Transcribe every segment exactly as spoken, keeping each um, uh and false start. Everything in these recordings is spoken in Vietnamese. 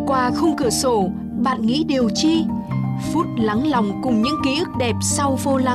Qua khung cửa sổ, bạn nghĩ điều chi? Phút lắng lòng cùng những ký ức đẹp sau vô lăng.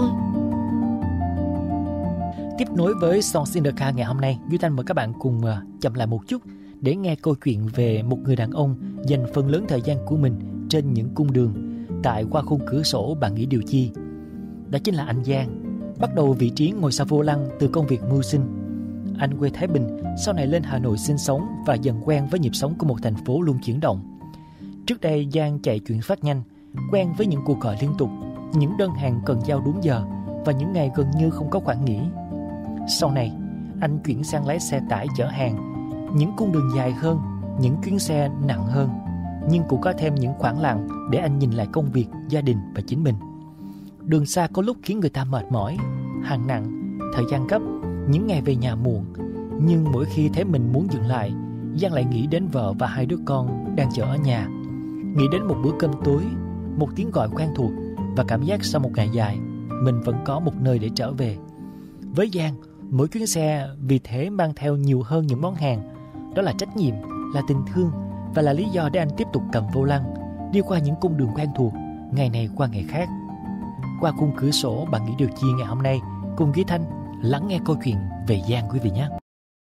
Tiếp nối với Songs in the Car ngày hôm nay, Duy Thanh mời các bạn cùng chậm lại một chút để nghe câu chuyện về một người đàn ông dành phần lớn thời gian của mình trên những cung đường. Tại Qua khung cửa sổ bạn nghĩ điều chi? Đó chính là anh Giang, bắt đầu vị trí ngồi sau vô lăng từ công việc mưu sinh. Anh quê Thái Bình, sau này lên Hà Nội sinh sống và dần quen với nhịp sống của một thành phố luôn chuyển động. Trước đây Giang chạy chuyển phát nhanh, quen với những cuộc gọi liên tục, những đơn hàng cần giao đúng giờ và những ngày gần như không có khoảng nghỉ. Sau này, anh chuyển sang lái xe tải chở hàng, những cung đường dài hơn, những chuyến xe nặng hơn, nhưng cũng có thêm những khoảng lặng để anh nhìn lại công việc, gia đình và chính mình. Đường xa có lúc khiến người ta mệt mỏi, hàng nặng, thời gian gấp, những ngày về nhà muộn. Nhưng mỗi khi thấy mình muốn dừng lại, Giang lại nghĩ đến vợ và hai đứa con đang chờ ở nhà, nghĩ đến một bữa cơm tối, một tiếng gọi quen thuộc và cảm giác sau một ngày dài, mình vẫn có một nơi để trở về. Với Giang, mỗi chuyến xe vì thế mang theo nhiều hơn những món hàng. Đó là trách nhiệm, là tình thương và là lý do để anh tiếp tục cầm vô lăng, đi qua những cung đường quen thuộc, ngày này qua ngày khác. Qua khung cửa sổ bạn nghĩ điều chi ngày hôm nay, cùng Duy Thanh lắng nghe câu chuyện về Giang quý vị nhé.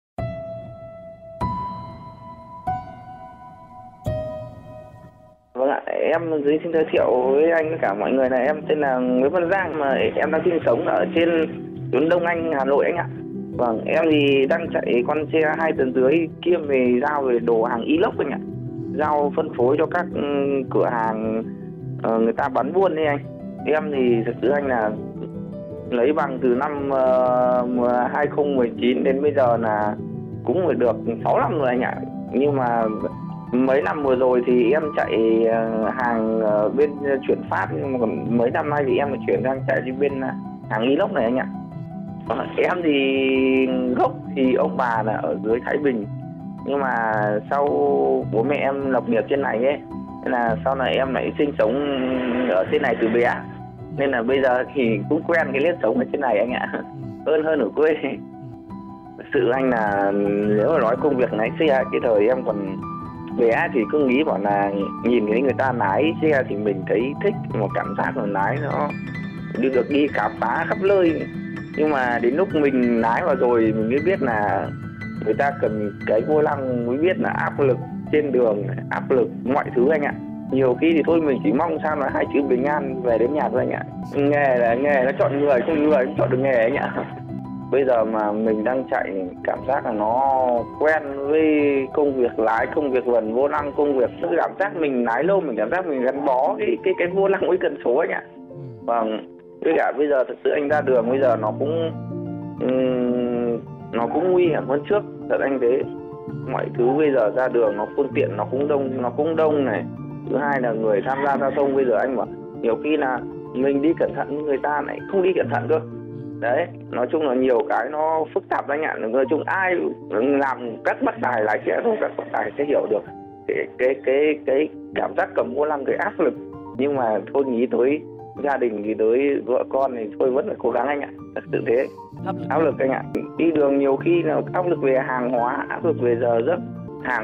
Vâng ạ, em dưới xin giới thiệu với anh với cả mọi người là em tên là Nguyễn Văn Giang, mà em đang sinh sống ở trên tuyến Đông Anh, Hà Nội anh ạ. Vâng, em thì đang chạy con xe hai tấn dưới kiêm về giao về đồ hàng inox anh ạ. Giao phân phối cho các cửa hàng uh, người ta bán buôn đấy anh. Em thì thật sự anh là lấy bằng từ năm uh, hai không một chín đến bây giờ là cũng phải được sáu năm rồi anh ạ. Nhưng mà mấy năm vừa rồi thì em chạy hàng bên chuyển phát, nhưng mà còn mấy năm nay thì em chuyển sang chạy đi bên hàng inox này anh ạ. Em thì gốc thì ông bà là ở dưới Thái Bình, nhưng mà sau bố mẹ em lập nghiệp trên này ấy, nên là sau này em lại sinh sống ở trên này từ bé, nên là bây giờ thì cũng quen cái nếp sống ở trên này anh ạ, hơn hơn ở quê. Sự anh là nếu mà nói công việc lái xe, cái thời em còn bé thì cứ nghĩ bảo là nhìn thấy người ta lái xe thì mình thấy thích, một cảm giác là lái nó đi được đi khám phá khắp nơi. Nhưng mà đến lúc mình lái vào rồi mình mới biết là người ta cần cái vô lăng, mới biết là áp lực trên đường, áp lực mọi thứ anh ạ. Nhiều khi thì thôi mình chỉ mong sao là hai chữ bình an về đến nhà thôi anh ạ. Nghề là nghề, nó chọn người, không người cũng chọn được nghề anh ạ. Bây giờ mà mình đang chạy cảm giác là nó quen với công việc lái, công việc vần vô lăng, công việc cứ cảm giác mình lái lâu, mình cảm giác mình gắn bó cái cái cái vô lăng với cần số anh ạ. Vâng. Với cả bây giờ thực sự anh ra đường bây giờ nó cũng um, nó cũng nguy hiểm hơn trước, thật anh thế. Mọi thứ bây giờ ra đường nó phương tiện nó cũng đông, nó cũng đông này. Thứ hai là người tham gia giao thông bây giờ anh bảo nhiều khi là mình đi cẩn thận nhưng người ta lại không đi cẩn thận cơ. Đấy, nói chung là nhiều cái nó phức tạp anh ạ. Nói chung ai làm các bắt tài lái xe thôi, các bắt tài sẽ hiểu được cái cái cái cái cảm giác cầm vô lăng, cái áp lực. Nhưng mà thôi nghĩ tới gia đình thì tới vợ con thì thôi vẫn phải cố gắng anh ạ, thật sự thế. Áp lực. áp lực anh ạ. Đi đường nhiều khi là áp lực về hàng hóa, áp lực về giờ giấc,